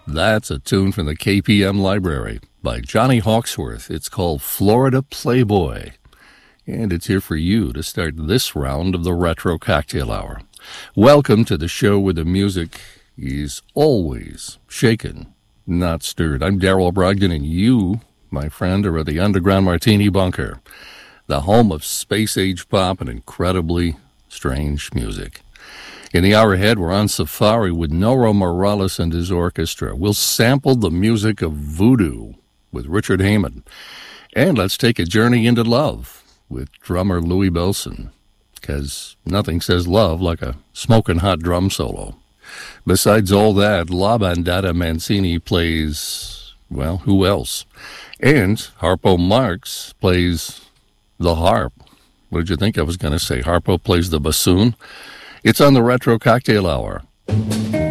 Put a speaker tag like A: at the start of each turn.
A: That's a tune from the KPM Library by Johnny Hawksworth. It's called Florida Playboy. And it's here for you to start this round of the Retro Cocktail Hour. Welcome to the show where the music is always shaken, not stirred. I'm Darrell Brogdon, and you, my friend, are at the Underground Martini Bunker, the home of space-age pop and incredibly strange music. In the hour ahead, we're on safari with Noro Morales and his orchestra. We'll sample the music of voodoo with Richard Heyman. And let's take a journey into love with drummer Louie Bellson, because nothing says love like a smoking hot drum solo. Besides all that, La Bandada Mancini plays, well, who else? And Harpo Marx plays the harp. What did you think I was going to say? Harpo plays the bassoon? It's on the Retro Cocktail Hour.